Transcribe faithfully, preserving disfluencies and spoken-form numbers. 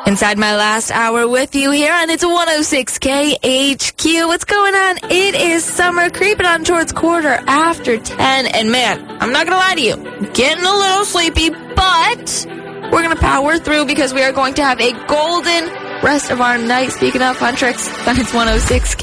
Inside my last hour with you here, and it's one oh six K H Q. What's going on? It is summer creeping on towards quarter after ten, and man, I'm not going to lie to you, I'm getting a little sleepy, but we're going to power through because we are going to have a golden rest of our night. Speaking of fun tricks, it's one oh six K.